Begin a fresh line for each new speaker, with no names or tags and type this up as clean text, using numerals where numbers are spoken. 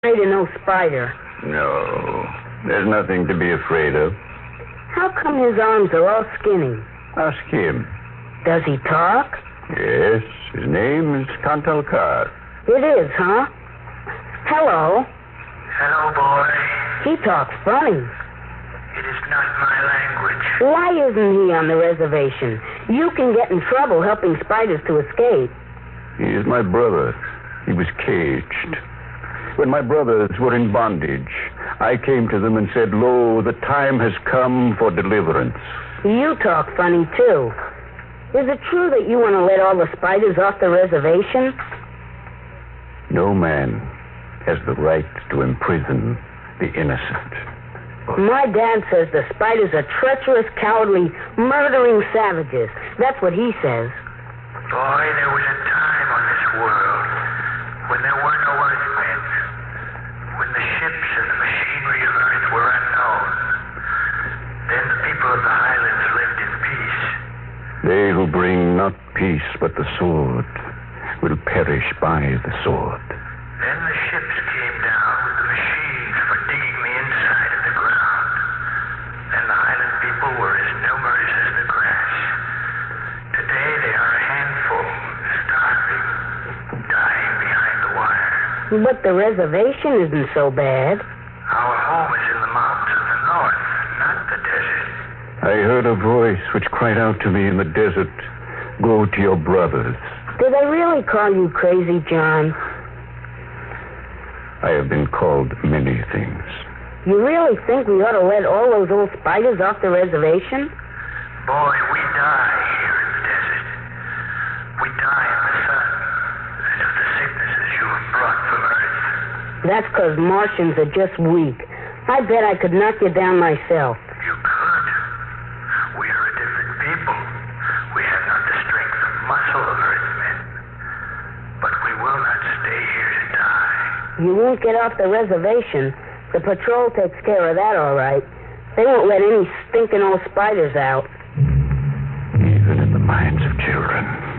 afraid of no spider.
No, there's nothing to be afraid of.
How come his arms are all skinny?
Ask him.
Does he talk?
Yes, his name is Kantalkar.
It is, huh? Hello.
Hello, boy.
He talks funny.
It is not my language.
Why isn't he on the reservation? You can get in trouble helping spiders to escape.
He is my brother. He was caged. When my brothers were in bondage, I came to them and said, "Lo, the time has come for deliverance."
You talk funny, too. Is it true that you want to let all the spiders off the reservation?
No man has the right to imprison the innocent.
My dad says the spiders are treacherous, cowardly, murdering savages. That's what he says.
Boy, there was a time on this world when there were no earthmen, when the ships and the machinery of Earth were unknown. Then the people of the Highlands lived in peace.
They who bring not peace but the sword will perish by the sword.
Then the ships came down with the machines for digging the inside of the ground. And the Highland people were as numerous as the grass. Today they are a handful, starving, dying behind the wire.
But the reservation isn't so bad.
Our home is in the mountains of the north, not the desert.
I heard a voice which cried out to me in the desert, "Go to your brothers."
Do they really call you crazy, John?
I have been called many things.
You really think we ought to let all those old spiders off the reservation?
Boy, we die here in the desert. We die in the sun, as of the sicknesses you have brought from Earth.
That's 'cause Martians are just weak. I bet I could knock you down myself.
You could. We are a different people. We have not the strength of muscle of Earthmen. But we will not stay here to die.
You won't get off the reservation. The patrol takes care of that, all right. They won't let any stinking old spiders out.
Even in the minds of children.